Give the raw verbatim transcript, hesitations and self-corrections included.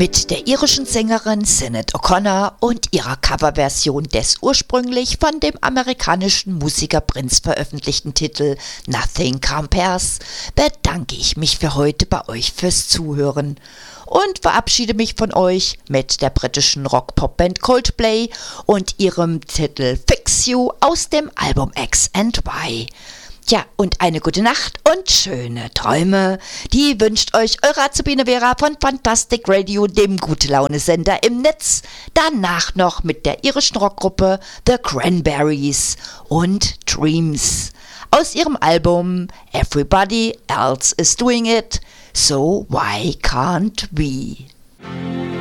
Mit der irischen Sängerin Sinead O'Connor und ihrer Coverversion des ursprünglich von dem amerikanischen Musiker Prince veröffentlichten Titel Nothing Compares bedanke ich mich für heute bei euch fürs Zuhören und verabschiede mich von euch mit der britischen Rock-Pop-Band Coldplay und ihrem Titel Fix You aus dem Album X and Y. Tja, und eine gute Nacht und schöne Träume. Die wünscht euch eure Azubine Vera von Fantastic Radio, dem Gute-Laune-Sender im Netz. Danach noch mit der irischen Rockgruppe The Cranberries und Dreams. Aus ihrem Album Everybody Else Is Doing It, So Why Can't We?